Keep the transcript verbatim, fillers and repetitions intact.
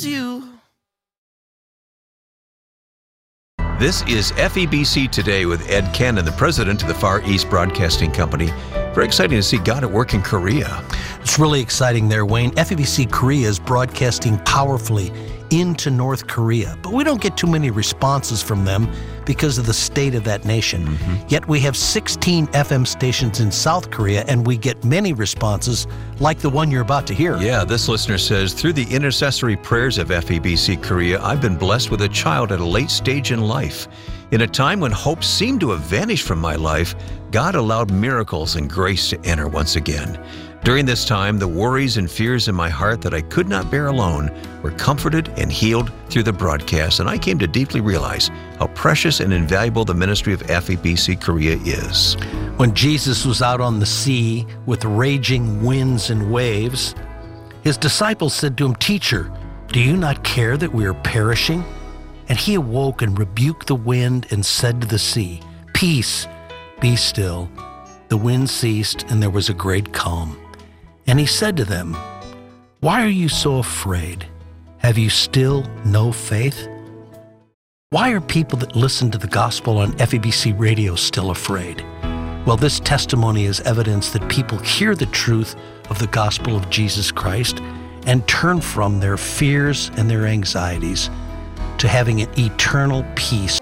you. This is F E B C Today with Ed Cannon, the president of the Far East Broadcasting Company. Very exciting to see God at work in Korea. It's really exciting there, Wayne. F E B C Korea is broadcasting powerfully into North Korea, but we don't get too many responses from them because of the state of that nation. Mm-hmm. Yet we have sixteen F M stations in South Korea, and we get many responses like the one you're about to hear. Yeah, this listener says, through the intercessory prayers of F E B C Korea, I've been blessed with a child at a late stage in life. In a time when hope seemed to have vanished from my life, God allowed miracles and grace to enter once again. During this time, the worries and fears in my heart that I could not bear alone were comforted and healed through the broadcast, and I came to deeply realize how precious and invaluable the ministry of F E B C Korea is. When Jesus was out on the sea with raging winds and waves, his disciples said to him, "Teacher, do you not care that we are perishing?" And he awoke and rebuked the wind and said to the sea, "Peace, be still." The wind ceased, and there was a great calm. And he said to them, "Why are you so afraid? Have you still no faith?" Why are people that listen to the gospel on F E B C radio still afraid? Well, this testimony is evidence that people hear the truth of the gospel of Jesus Christ and turn from their fears and their anxieties to having an eternal peace